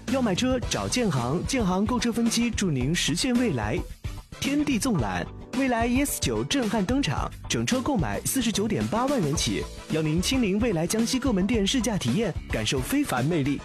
要买车找建行，建行购车分期助您实现未来。天地纵览，蔚来 ES9 震撼登场，整车购买49.8万元起，邀您亲临蔚来江西各门店试驾体验，感受非凡魅力。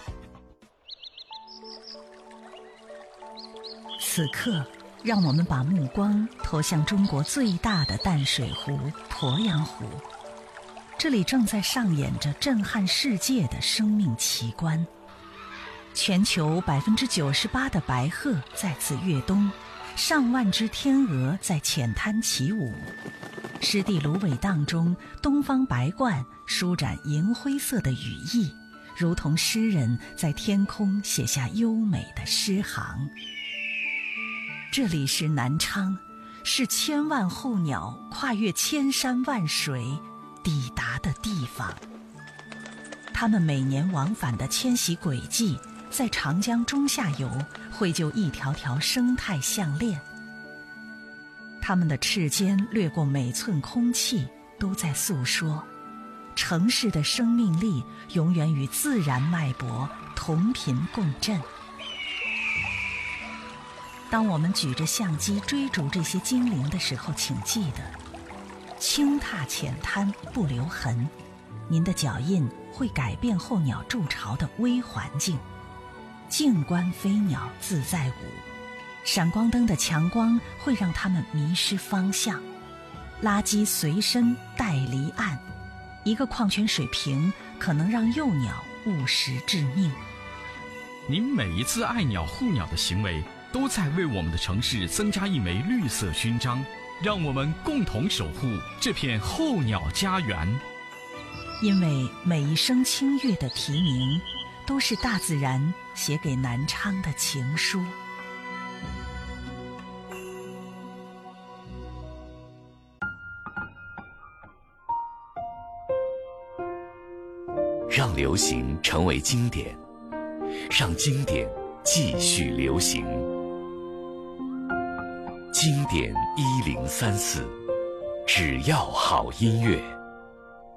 此刻，让我们把目光投向中国最大的淡水湖——鄱阳湖。这里正在上演着震撼世界的生命奇观。全球98%的白鹤在此跃冬，上万只天鹅在浅滩起舞。湿地芦苇荡中，东方白鹳舒展银灰色的羽翼，如同诗人在天空写下优美的诗行。这里是南昌，是千万候鸟跨越千山万水抵达的地方。它们每年往返的迁徙轨迹，在长江中下游绘就一条条生态项链。它们的翅尖掠过每寸空气，都在诉说城市的生命力永远与自然脉搏同频共振。当我们举着相机追逐这些精灵的时候，请记得轻踏浅滩不留痕，您的脚印会改变候鸟筑巢的微环境。静观飞鸟自在舞，闪光灯的强光会让它们迷失方向。垃圾随身带离岸，一个矿泉水瓶可能让幼鸟误食致命。 您每一次爱鸟护鸟的行为，都在为我们的城市增加一枚绿色勋章，让我们共同守护这片候鸟家园。 因为每一声清越的啼鸣，都是大自然写给南昌的情书。 让流行成为经典，让经典继续流行。经典1034，只要好音乐。